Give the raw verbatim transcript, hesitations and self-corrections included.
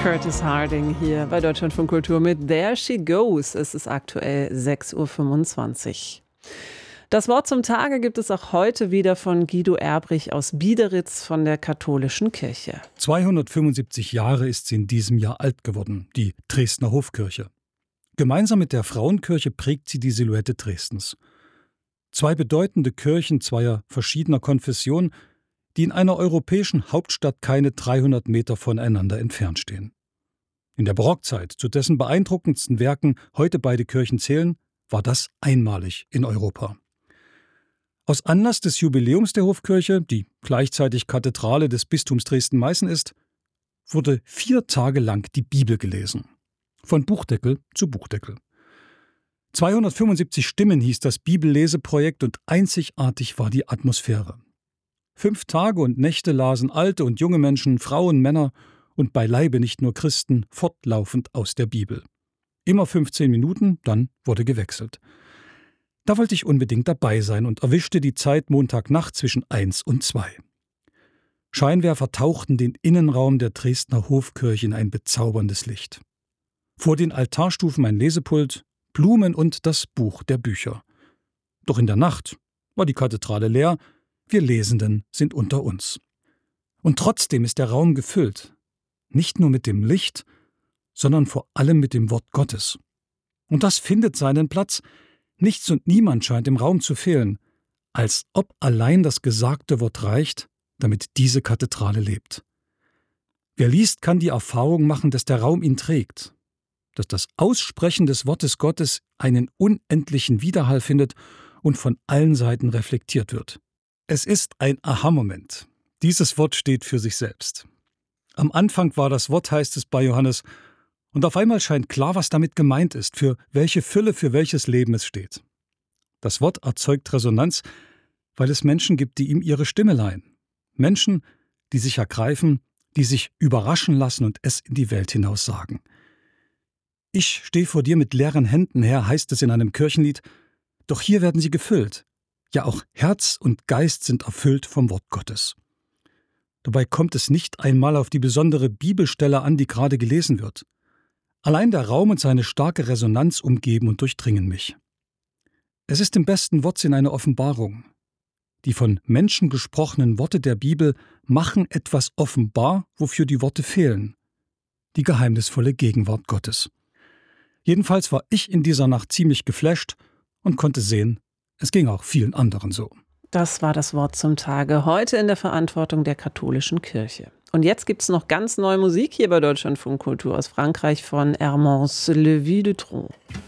Curtis Harding hier bei Deutschlandfunk Kultur mit There She Goes. Es ist aktuell sechs Uhr fünfundzwanzig. Das Wort zum Tage gibt es auch heute wieder von Guido Erbrich aus Biederitz von der Katholischen Kirche. zweihundertfünfundsiebzig Jahre ist sie in diesem Jahr alt geworden, die Dresdner Hofkirche. Gemeinsam mit der Frauenkirche prägt sie die Silhouette Dresdens. Zwei bedeutende Kirchen zweier verschiedener Konfessionen, die in einer europäischen Hauptstadt keine dreihundert Meter voneinander entfernt stehen. In der Barockzeit, zu dessen beeindruckendsten Werken heute beide Kirchen zählen, war das einmalig in Europa. Aus Anlass des Jubiläums der Hofkirche, die gleichzeitig Kathedrale des Bistums Dresden-Meißen ist, wurde vier Tage lang die Bibel gelesen. Von Buchdeckel zu Buchdeckel. zweihundertfünfundsiebzig Stimmen hieß das Bibelleseprojekt und einzigartig war die Atmosphäre. Fünf Tage und Nächte lasen alte und junge Menschen, Frauen, Männer und beileibe nicht nur Christen fortlaufend aus der Bibel. Immer fünfzehn Minuten, dann wurde gewechselt. Da wollte ich unbedingt dabei sein und erwischte die Zeit Montagnacht zwischen eins und zwei. Scheinwerfer tauchten den Innenraum der Dresdner Hofkirche in ein bezauberndes Licht. Vor den Altarstufen ein Lesepult, Blumen und das Buch der Bücher. Doch in der Nacht war die Kathedrale leer, wir Lesenden sind unter uns. Und trotzdem ist der Raum gefüllt, nicht nur mit dem Licht, sondern vor allem mit dem Wort Gottes. Und das findet seinen Platz. Nichts und niemand scheint im Raum zu fehlen, als ob allein das gesagte Wort reicht, damit diese Kathedrale lebt. Wer liest, kann die Erfahrung machen, dass der Raum ihn trägt, dass das Aussprechen des Wortes Gottes einen unendlichen Widerhall findet und von allen Seiten reflektiert wird. Es ist ein Aha-Moment. Dieses Wort steht für sich selbst. Am Anfang war das Wort, heißt es bei Johannes, und auf einmal scheint klar, was damit gemeint ist, für welche Fülle, für welches Leben es steht. Das Wort erzeugt Resonanz, weil es Menschen gibt, die ihm ihre Stimme leihen. Menschen, die sich ergreifen, die sich überraschen lassen und es in die Welt hinaus sagen. Ich stehe vor dir mit leeren Händen her, heißt es in einem Kirchenlied, doch hier werden sie gefüllt. Ja, auch Herz und Geist sind erfüllt vom Wort Gottes. Dabei kommt es nicht einmal auf die besondere Bibelstelle an, die gerade gelesen wird. Allein der Raum und seine starke Resonanz umgeben und durchdringen mich. Es ist im besten Wortsinn eine Offenbarung. Die von Menschen gesprochenen Worte der Bibel machen etwas offenbar, wofür die Worte fehlen. Die geheimnisvolle Gegenwart Gottes. Jedenfalls war ich in dieser Nacht ziemlich geflasht und konnte sehen, es ging auch vielen anderen so. Das war das Wort zum Tage, heute in der Verantwortung der Katholischen Kirche. Und jetzt gibt es noch ganz neue Musik hier bei Deutschlandfunk Kultur aus Frankreich von Hermance Le Vie de Tron.